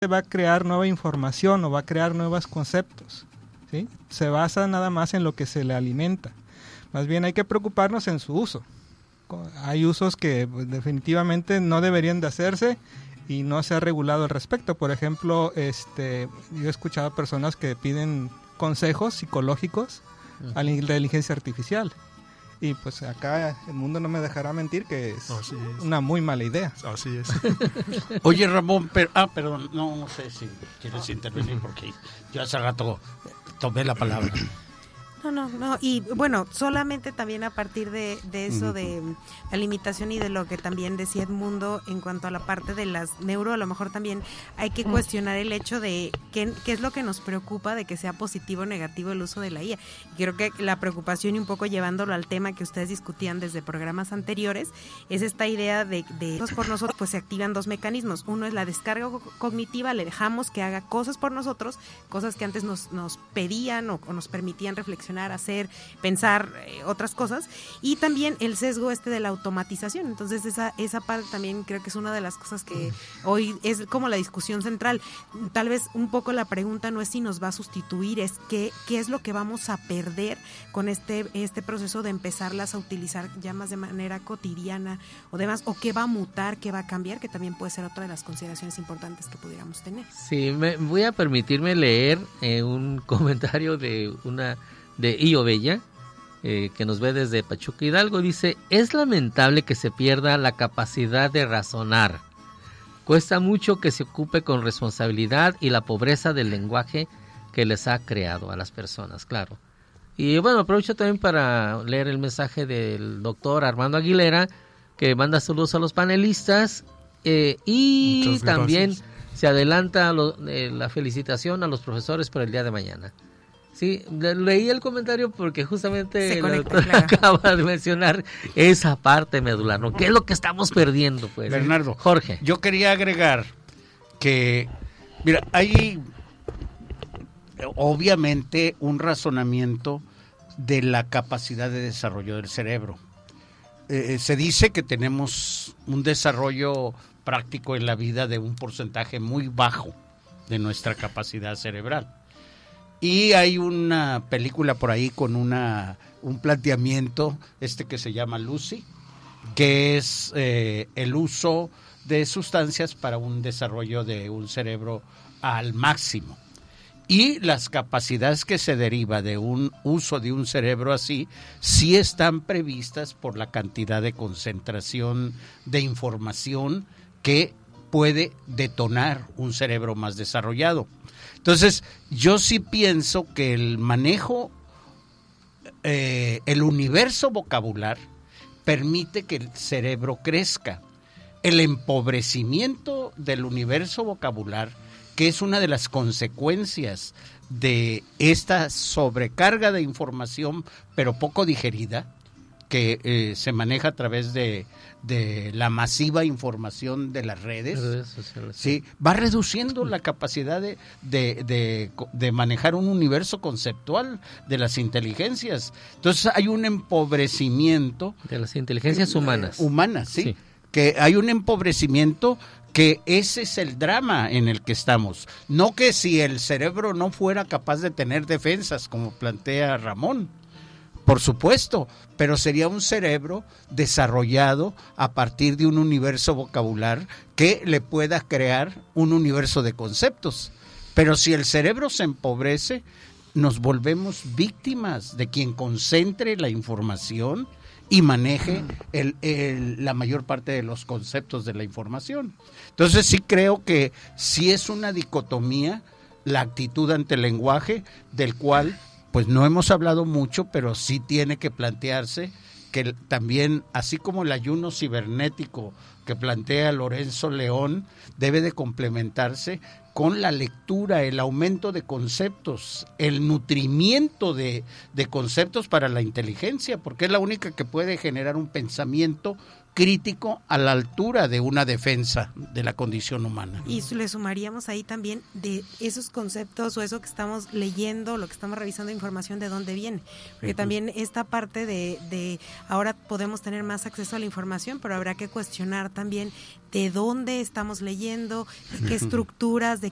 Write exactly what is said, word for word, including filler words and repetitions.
va a crear nueva información o va a crear nuevos conceptos, ¿sí? Se basa nada más en lo que se le alimenta. Más bien hay que preocuparnos en su uso. Hay usos que pues, definitivamente no deberían de hacerse y no se ha regulado al respecto. Por ejemplo, este, yo he escuchado personas que piden consejos psicológicos uh-huh. a la inteligencia artificial. Y pues acá el mundo no me dejará mentir que es, es. una muy mala idea. Así es. Oye, Ramón, pero, ah, perdón, no, no sé si quieres intervenir porque yo hace rato tomé la palabra. No, no, no, y bueno, solamente también a partir de, de eso, de la limitación y de lo que también decía Edmundo en cuanto a la parte de las neuro, a lo mejor también hay que cuestionar el hecho de qué, qué es lo que nos preocupa de que sea positivo o negativo el uso de la I A. Y creo que la preocupación y un poco llevándolo al tema que ustedes discutían desde programas anteriores, es esta idea de, de por nosotros, pues se activan dos mecanismos. Uno es la descarga cognitiva, le dejamos que haga cosas por nosotros, cosas que antes nos, nos pedían o, o nos permitían reflexionar, hacer, pensar eh, otras cosas, y también el sesgo este de la automatización. Entonces esa esa parte también creo que es una de las cosas que hoy es como la discusión central. Tal vez un poco la pregunta no es si nos va a sustituir, es qué, qué es lo que vamos a perder con este, este proceso de empezarlas a utilizar ya más de manera cotidiana o demás, o qué va a mutar, qué va a cambiar, que también puede ser otra de las consideraciones importantes que pudiéramos tener. Sí, me voy a permitirme leer eh, un comentario de una de Io Bella, eh, que nos ve desde Pachuca Hidalgo. Dice: es lamentable que se pierda la capacidad de razonar. Cuesta mucho que se ocupe con responsabilidad y la pobreza del lenguaje que les ha creado a las personas, claro. Y bueno, aprovecho también para leer el mensaje del doctor Armando Aguilera, que manda saludos a los panelistas, eh, y también se adelanta lo, eh, la felicitación a los profesores por el día de mañana. Sí, leí el comentario porque justamente el doctor claro. acaba de mencionar esa parte medular, ¿no? ¿Qué es lo que estamos perdiendo, pues? Bernardo, Jorge. Yo quería agregar que, mira, hay obviamente un razonamiento de la capacidad de desarrollo del cerebro. Eh, se dice que tenemos un desarrollo práctico en la vida de un porcentaje muy bajo de nuestra capacidad cerebral. Y hay una película por ahí con una un planteamiento, este que se llama Lucy, que es eh, el uso de sustancias para un desarrollo de un cerebro al máximo. Y las capacidades que se deriva de un uso de un cerebro así, sí están previstas por la cantidad de concentración de información que puede detonar un cerebro más desarrollado. Entonces, yo sí pienso que el manejo, eh, el universo vocabular permite que el cerebro crezca. El empobrecimiento del universo vocabular, que es una de las consecuencias de esta sobrecarga de información, pero poco digerida, que eh, se maneja a través de, de la masiva información de las redes, redes sociales, sí, va reduciendo la capacidad de, de, de, de manejar un universo conceptual de las inteligencias. Entonces hay un empobrecimiento de las inteligencias humanas. Eh, humanas, sí, sí, que hay un empobrecimiento, que ese es el drama en el que estamos. No que si el cerebro no fuera capaz de tener defensas, como plantea Ramón, por supuesto, pero sería un cerebro desarrollado a partir de un universo vocabular que le pueda crear un universo de conceptos. Pero si el cerebro se empobrece, nos volvemos víctimas de quien concentre la información y maneje el, el, la mayor parte de los conceptos de la información. Entonces sí creo que sí es una dicotomía la actitud ante el lenguaje, del cual pues no hemos hablado mucho, pero sí tiene que plantearse que también, así como el ayuno cibernético que plantea Lorenzo León, debe de complementarse con la lectura, el aumento de conceptos, el nutrimiento de, de conceptos para la inteligencia, porque es la única que puede generar un pensamiento crítico a la altura de una defensa de la condición humana. Y le sumaríamos ahí también de esos conceptos o eso que estamos leyendo, lo que estamos revisando información, de dónde viene. Porque uh-huh. también esta parte de, de ahora podemos tener más acceso a la información, pero habrá que cuestionar también de dónde estamos leyendo, de qué estructuras, de